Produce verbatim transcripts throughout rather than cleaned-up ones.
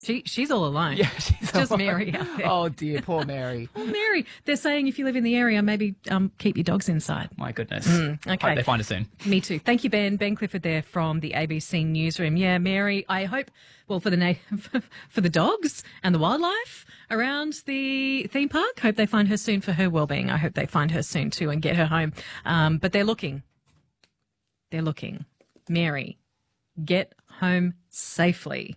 She she's all alone. Yeah, she's just alone. Mary out there. Oh dear, poor Mary. Poor Mary. They're saying if you live in the area, maybe um, keep your dogs inside. My goodness. Mm, okay. Hope they find her soon. Me too. Thank you, Ben. Ben Clifford there from the A B C Newsroom. Yeah, Mary, I hope, well, for the na- for the dogs and the wildlife around the theme park, hope they find her soon for her well-being. I hope they find her soon too and get her home. Um, but they're looking. They're looking. Mary, get home safely.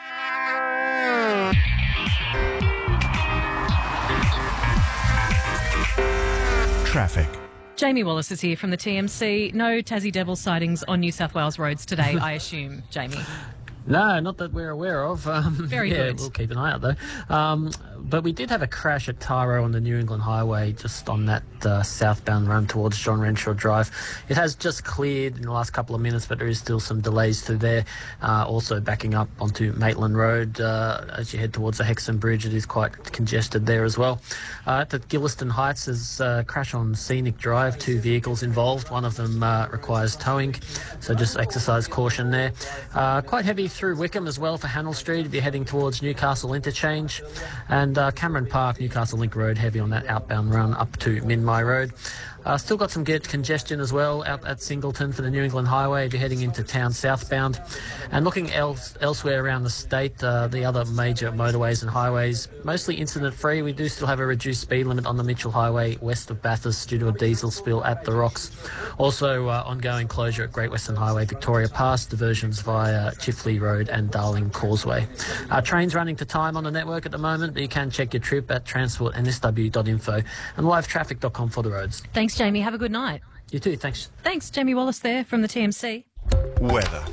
Traffic. Jamie Wallace is here from the T M C. No Tassie Devil sightings on New South Wales roads today, I assume, Jamie. No, not that we're aware of. Um, Very yeah, good. We'll keep an eye out though. Um, but we did have a crash at Taro on the New England Highway, just on that uh, southbound run towards John Renshaw Drive. It has just cleared in the last couple of minutes, but there is still some delays through there. Uh, also backing up onto Maitland Road uh, as you head towards the Hexham Bridge. It is quite congested there as well. Uh, at the Gilliston Heights, there's a crash on Scenic Drive. Two vehicles involved. One of them uh, requires towing, so just exercise caution there. Uh, quite heavy through Wickham as well for Hannell Street if you're heading towards Newcastle Interchange, and uh, Cameron Park, Newcastle Link Road, heavy on that outbound run up to Minmay Road. Uh, still got some get congestion as well out at Singleton for the New England Highway if you're heading into town southbound. And looking else, elsewhere around the state, uh, the other major motorways and highways, mostly incident-free. We do still have a reduced speed limit on the Mitchell Highway west of Bathurst due to a diesel spill at the Rocks. Also, uh, ongoing closure at Great Western Highway, Victoria Pass, diversions via Chifley Road and Darling Causeway. Uh, trains running to time on the network at the moment, but you can check your trip at transport n s w dot info and live traffic dot com for the roads. Thanks, Jamie. Have a good night. You too, thanks. Thanks, Jamie Wallace there from the T M C. Weather.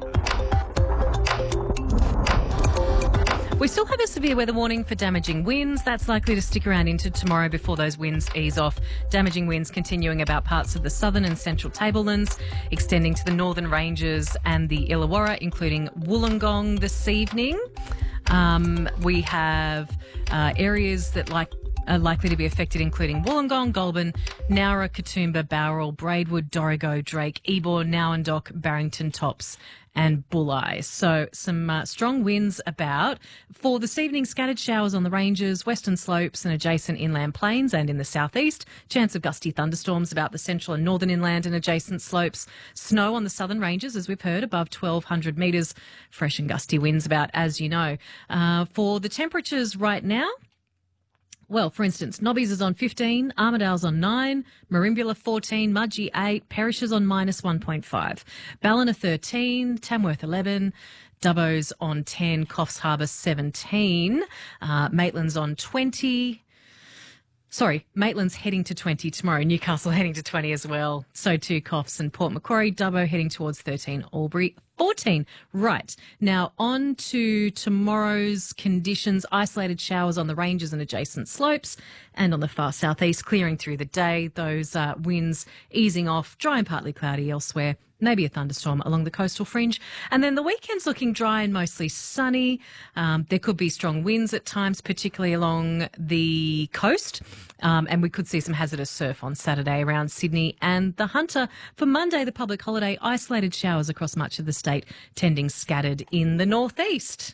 We still have a severe weather warning for damaging winds. That's likely to stick around into tomorrow before those winds ease off. Damaging winds continuing about parts of the southern and central tablelands, extending to the northern ranges and the Illawarra, including Wollongong this evening. Um, we have uh, areas that like are likely to be affected, including Wollongong, Goulburn, Nowra, Katoomba, Bowral, Braidwood, Dorrigo, Drake, Ebor, Nowandock, Barrington Tops and Bulli. So some uh, strong winds about. For this evening, scattered showers on the ranges, western slopes and adjacent inland plains and in the southeast. Chance of gusty thunderstorms about the central and northern inland and adjacent slopes. Snow on the southern ranges, as we've heard, above twelve hundred metres. Fresh and gusty winds about, as you know. Uh, for the temperatures right now, well, for instance, Nobby's is on fifteen, Armidale's on nine, Merimbula fourteen, Mudgee eight, Perish is on minus one point five, Ballina thirteen, Tamworth eleven, Dubbo's on ten, Coffs Harbour seventeen, uh, Maitland's on twenty. Sorry, Maitland's heading to twenty tomorrow, Newcastle heading to twenty as well. So too Coffs and Port Macquarie, Dubbo heading towards thirteen, Albury fourteen. Right, now on to tomorrow's conditions. Isolated showers on the ranges and adjacent slopes and on the far southeast, clearing through the day. Those uh, winds easing off, dry and partly cloudy elsewhere. Maybe a thunderstorm along the coastal fringe. And then the weekend's looking dry and mostly sunny. Um, there could be strong winds at times, particularly along the coast. Um, and we could see some hazardous surf on Saturday around Sydney and the Hunter. For Monday, the public holiday, isolated showers across much of the state, tending scattered in the northeast.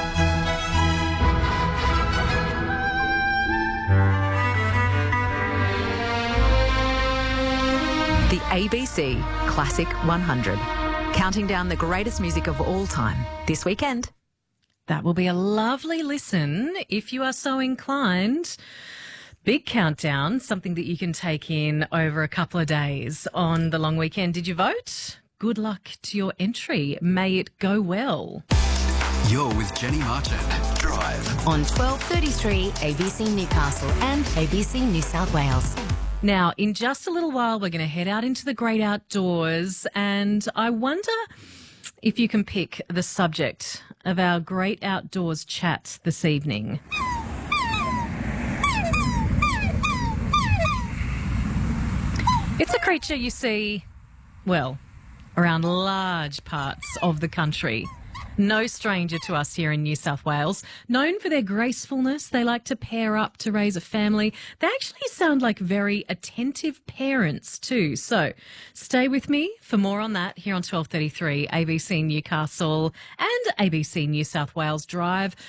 The A B C Classic one hundred. Counting down the greatest music of all time this weekend. That will be a lovely listen if you are so inclined. Big countdown, something that you can take in over a couple of days on the long weekend. Did you vote? Good luck to your entry. May it go well. You're with Jenny Martin. Drive. On twelve thirty-three A B C Newcastle and A B C New South Wales. Now, in just a little while, we're going to head out into the great outdoors, and I wonder if you can pick the subject of our great outdoors chat this evening. It's a creature you see, well, around large parts of the country, No stranger to us here in New South Wales. Known for their gracefulness, they like to pair up to raise a family. They actually sound like very attentive parents too. So stay with me for more on that here on twelve thirty-three A B C Newcastle and A B C New South Wales Drive.